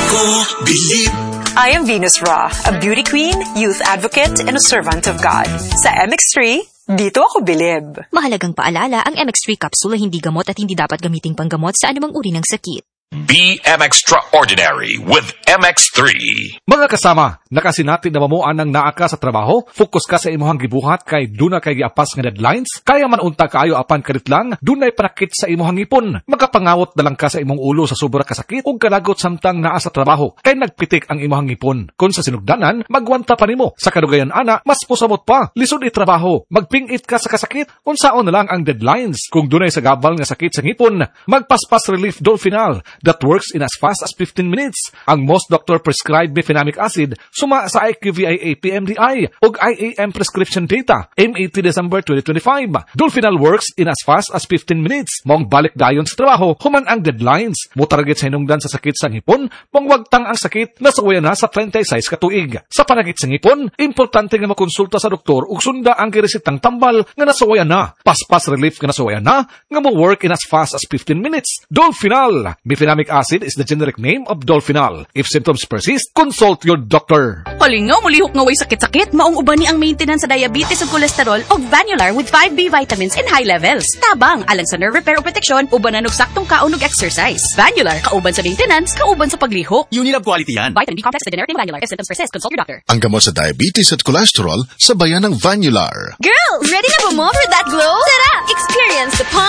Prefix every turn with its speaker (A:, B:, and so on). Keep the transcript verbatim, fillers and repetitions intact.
A: ako bilib.
B: I am Venus Ra, a beauty queen, youth advocate, and a servant of God. Sa M X three, dito ako bilib.
C: Mahalagang paalala, ang M X three capsule ay hindi gamot at hindi dapat gamiting panggamot sa anumang uri ng sakit.
D: Be M Extraordinary with M X three.
E: Mga kasama, nakasinati na mamuan ng naa ka sa trabaho, focus ka sa imuhang gibuhat kay duna kay giapas nga deadlines, kaya man unta kaayo apan karit lang, dunay panakit sa imuhang ipon. Magapangawot na lang ka sa imong ulo sa sobra ka sakit ug kalagot samtang naa sa trabaho, kay nagpitik ang imuhang ipon. Kung sa sinugdanan, magwanta pa nimo. Sa kadugayan ana, mas pusamot pa, lisod itrabaho, magpingit ka sa kasakit, unsaon na lang ang deadlines. Kung dunay sa gabal nga sakit sa ngipon, magpaspas relief Dolphinal that works in as fast as fifteen minutes. Ang most doctor prescribed bifenamic acid suma sa I Q V I A P M D I ug I A M prescription data M eighty December twenty twenty-five. Dolphinal works in as fast as fifteen minutes. Mong balik dayon sa trabaho human ang deadlines. Mo target sa hinungdan sa sakit sa ngipon, mong wagtang ang sakit nasuwayan na sa thirty-six ka tuig. Sa panakit sa ngipon, importante nga makonsulta sa doktor ug sunda ang giresitang tambal nga nasuwayan na. Paspas relief nga nasuwayan na nga mo work in as fast as fifteen minutes. Dolphinal bifenamic acid is the generic name of Dolphinal. If symptoms persist, consult your doctor.
F: Halingaw, mulihok nga way sakit-sakit. Maong uban ni ang maintenance sa diabetes ug cholesterol ug Vanular with five B vitamins in high levels. Tabang, alang sa nerve repair o protection, uban na saktong kaon ug exercise. Vanular, kauban sa maintenance, kauban sa paglihok.
G: Unilab quality yan.
F: Vitamin B complex sa generic name Vanular. If symptoms persist, consult your doctor.
H: Ang gamot sa diabetes at cholesterol, sabayan ng Vanular.
I: Girl, ready na ba mo for that glow? Tara, experience the